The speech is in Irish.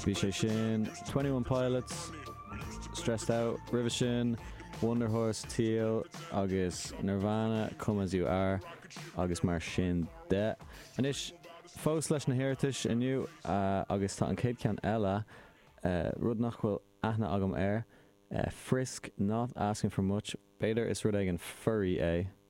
Bhí sé sin 21 Pilots, Stressed Out, River sin, Wonder Horse, Teal, agus Nirvana, Come As You Are, agus mar sin de. Anis, fós leis na Heritage iniu, agus tá an céad cean eile, rud nach bhfuil aithne agam Frisk, Not Asking For Much, beidir is rud ag an furry é.